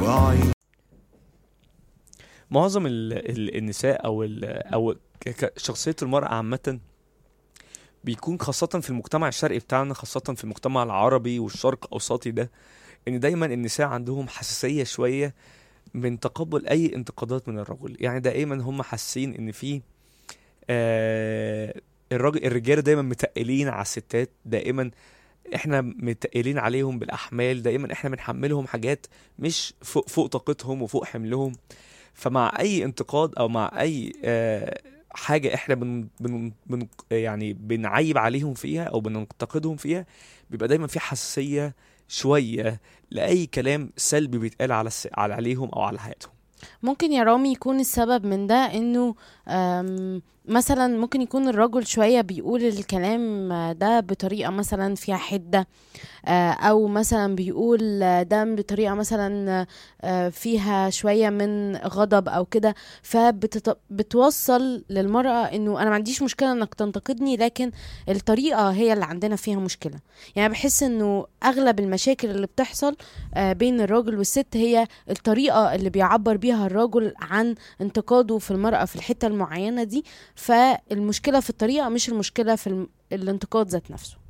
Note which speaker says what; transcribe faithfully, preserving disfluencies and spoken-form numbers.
Speaker 1: وأعيش.
Speaker 2: معظم ال... ال... النساء او ال... او ك- ك- شخصية المرأة عامة بيكون خاصة في المجتمع الشرقي بتاعنا، خاصة في المجتمع العربي والشرق الأوسطي ده، إن دايما النساء عندهم حساسية شوية من تقبل أي انتقادات من الرجل. يعني دائما هم حاسين إن في آه الراجل الرجالة دايما متقلين على الستات، دائما احنا متقلين عليهم بالأحمال، دائما احنا بنحملهم حاجات مش فوق فوق طاقتهم وفوق حملهم. فمع اي انتقاد او مع اي آه، حاجة احنا بن بن بن يعني بنعيب عليهم فيها او بننتقدهم فيها، بيبقى دايما في حساسية شوية لأي كلام سلبي بيتقال على الس... على عليهم او على حياتهم.
Speaker 3: ممكن يا رامي يكون السبب من ده انه أم، مثلا ممكن يكون الرجل شوية بيقول الكلام ده بطريقة مثلا فيها حدة، آه، او مثلا بيقول ده بطريقة مثلا آه، فيها شوية من غضب او كده، فبتوصل للمرأة انه انا ما عنديش مشكلة انك تنتقدني، لكن الطريقة هي اللي عندنا فيها مشكلة. يعني بحس انه اغلب المشاكل اللي بتحصل آه، بين الراجل والست هي الطريقة اللي بيعبر بيها الراجل عن انتقاده في المرأة في الحتة المعينة دي. فالمشكلة في الطريقة، مش المشكلة في الم- الانتقاد ذات نفسه.